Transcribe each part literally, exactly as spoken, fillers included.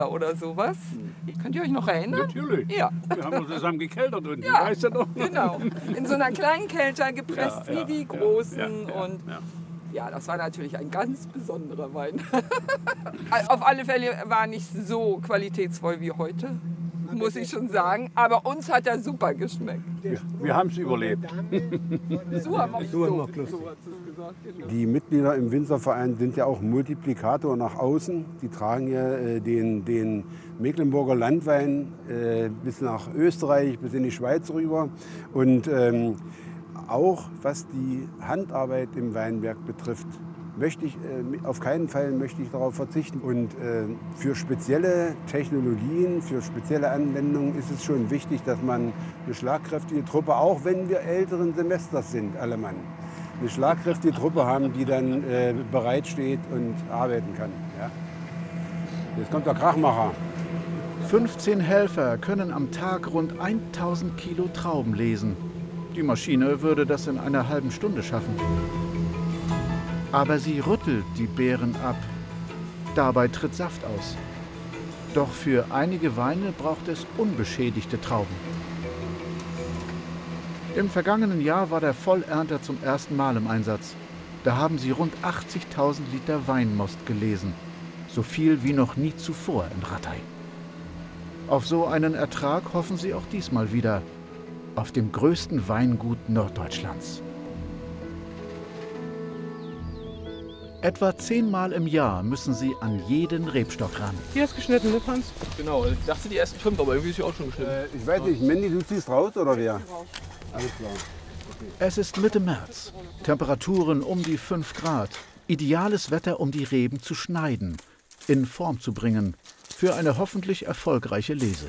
oder sowas. Könnt ihr euch noch erinnern? Natürlich. Ja. Wir haben uns zusammen gekeltert und Ja, weißt du noch? genau. In so einer kleinen Kelter gepresst Ja, ja, wie die ja, großen. ja, ja, und ja. ja, das war natürlich ein ganz besonderer Wein. Auf alle Fälle war nicht so qualitätsvoll wie heute, muss ich schon sagen. Aber uns hat er super geschmeckt. Wir, wir haben es überlebt. So haben wir So haben wir Schluss. Die Mitglieder im Winzerverein sind ja auch Multiplikator nach außen. Die tragen ja äh, den, den Mecklenburger Landwein äh, bis nach Österreich, bis in die Schweiz rüber. Und ähm, auch was die Handarbeit im Weinberg betrifft, möchte ich, äh, auf keinen Fall möchte ich darauf verzichten. Und äh, für spezielle Technologien, für spezielle Anwendungen ist es schon wichtig, dass man eine schlagkräftige Truppe, auch wenn wir älteren Semesters sind, alle Mann, eine schlagkräftige Truppe haben, die dann äh, bereit steht und arbeiten kann. Ja. Jetzt kommt der Krachmacher. fünfzehn Helfer können am Tag rund tausend Kilo Trauben lesen. Die Maschine würde das in einer halben Stunde schaffen. Aber sie rüttelt die Beeren ab. Dabei tritt Saft aus. Doch für einige Weine braucht es unbeschädigte Trauben. Im vergangenen Jahr war der Vollernter zum ersten Mal im Einsatz. Da haben sie rund achtzigtausend Liter Weinmost gelesen. So viel wie noch nie zuvor in Rattay. Auf so einen Ertrag hoffen sie auch diesmal wieder. Auf dem größten Weingut Norddeutschlands. Etwa zehnmal im Jahr müssen sie an jeden Rebstock ran. Hier ist geschnitten, ne, Franz? Genau, ich dachte die ersten fünf, aber irgendwie ist sie auch schon geschnitten. Äh, ich weiß nicht, Mandy, du ziehst raus oder wer? Alles klar. Okay. Es ist Mitte März. Temperaturen um die fünf Grad. Ideales Wetter, um die Reben zu schneiden, in Form zu bringen, für eine hoffentlich erfolgreiche Lese.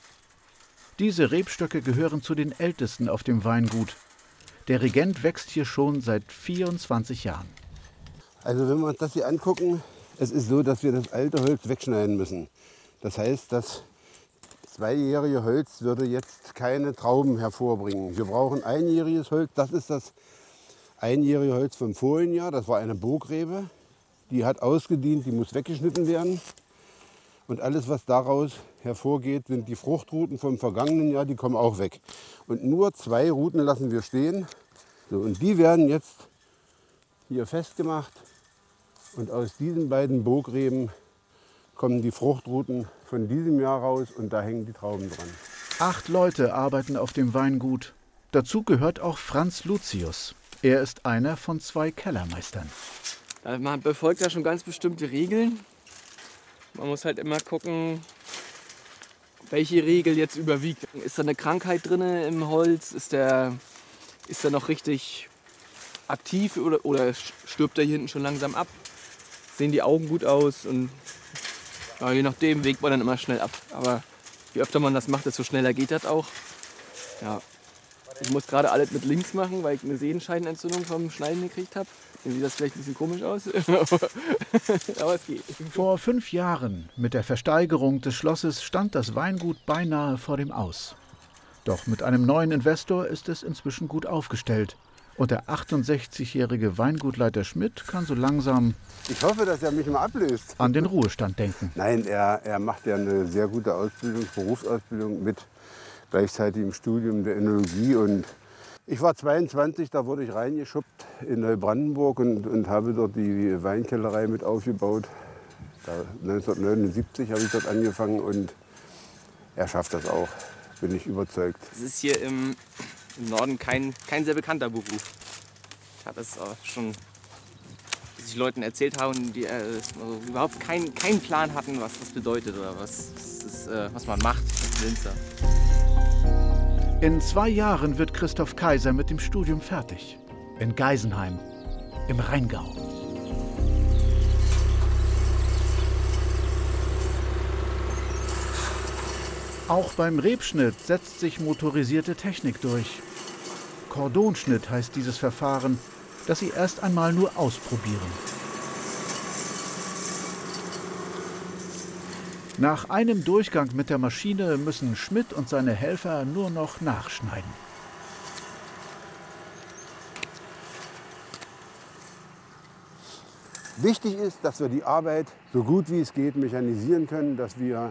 Diese Rebstöcke gehören zu den ältesten auf dem Weingut. Der Regent wächst hier schon seit vierundzwanzig Jahren. Also wenn wir uns das hier angucken, es ist so, dass wir das alte Holz wegschneiden müssen. Das heißt, das zweijährige Holz würde jetzt keine Trauben hervorbringen. Wir brauchen einjähriges Holz, das ist das einjährige Holz vom vorigen Jahr. Das war eine Burgrebe, die hat ausgedient, die muss weggeschnitten werden. Und alles, was daraus hervorgeht, sind die Fruchtruten vom vergangenen Jahr, die kommen auch weg. Und nur zwei Ruten lassen wir stehen. So, und die werden jetzt hier festgemacht. Und aus diesen beiden Burgreben kommen die Fruchtruten von diesem Jahr raus und da hängen die Trauben dran. Acht Leute arbeiten auf dem Weingut. Dazu gehört auch Franz Lucius. Er ist einer von zwei Kellermeistern. Man befolgt ja schon ganz bestimmte Regeln. Man muss halt immer gucken, welche Regel jetzt überwiegt. Ist da eine Krankheit drin im Holz? Ist der, ist der noch richtig aktiv oder, oder stirbt der hier hinten schon langsam ab? Sehen die Augen gut aus? Und ja, je nachdem wägt man dann immer schnell ab. Aber je öfter man das macht, desto schneller geht das auch. Ja. Ich muss gerade alles mit links machen, weil ich eine Sehenscheidenentzündung vom Schneiden gekriegt habe. Dann sieht das vielleicht ein bisschen komisch aus, aber es geht. Vor fünf Jahren, mit der Versteigerung des Schlosses, stand das Weingut beinahe vor dem Aus. Doch mit einem neuen Investor ist es inzwischen gut aufgestellt. Und der achtundsechzigjährige Weingutleiter Schmidt kann so langsam Ich hoffe, dass er mich mal ablöst. an den Ruhestand denken. Nein, er, er macht ja eine sehr gute Ausbildung, Berufsausbildung mit gleichzeitigem Studium der Önologie. Und ich war zweiundzwanzig, da wurde ich reingeschubbt in Neubrandenburg und, und habe dort die Weinkellerei mit aufgebaut. Da, neunzehnhundertneunundsiebzig habe ich dort angefangen und er schafft das auch, bin ich überzeugt. Es ist hier im, im Norden kein, kein sehr bekannter Beruf. Ich habe es auch schon, wie sich Leuten erzählt haben, die äh, also überhaupt keinen kein Plan hatten, was das bedeutet oder was, das ist, äh, was man macht als Winzer. In zwei Jahren wird Christoph Kaiser mit dem Studium fertig. In Geisenheim, im Rheingau. Auch beim Rebschnitt setzt sich motorisierte Technik durch. Kordonschnitt heißt dieses Verfahren, das sie erst einmal nur ausprobieren. Nach einem Durchgang mit der Maschine müssen Schmidt und seine Helfer nur noch nachschneiden. Wichtig ist, dass wir die Arbeit so gut wie es geht mechanisieren können, dass wir